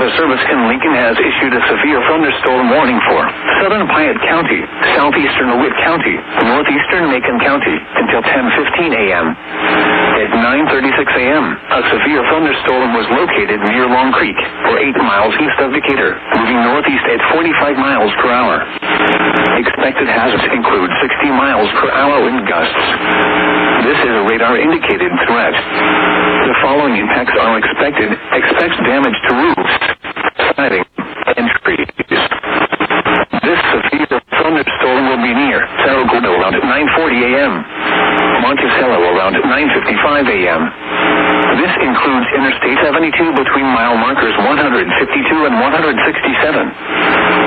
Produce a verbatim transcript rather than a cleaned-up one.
Weather Service in Lincoln has issued a severe thunderstorm warning for southern Piatt County, southeastern LeWitt County, northeastern Macon County until ten fifteen a.m. At nine thirty-six a.m., a severe thunderstorm was located near Long Creek, or eight miles east of Decatur, moving northeast at forty-five miles per hour. Expected hazards include sixty miles per hour wind gusts. This is a radar-indicated threat. The following impacts are expected. Expect damage to roofs, siding, and trees. This severe thunderstorm will be near Cerro Gordo around nine forty a.m. Monticello around nine fifty-five a.m. This includes Interstate seventy-two between mile markers one hundred fifty-two and one hundred sixty-seven.